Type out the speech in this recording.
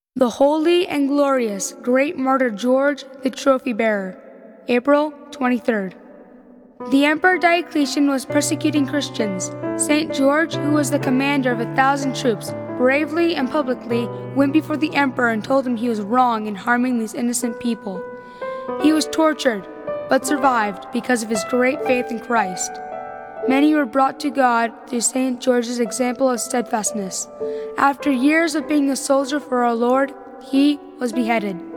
The Holy and Glorious Great Martyr George, the Trophy Bearer, April 23rd. The Emperor Diocletian was persecuting Christians. St. George, who was the commander of 1,000 troops, bravely and publicly went before the emperor and told him he was wrong in harming these innocent people. He was tortured, but survived because of his great faith in Christ. Many were brought to God through St. George's example of steadfastness. After years of being a soldier for our Lord, he was beheaded.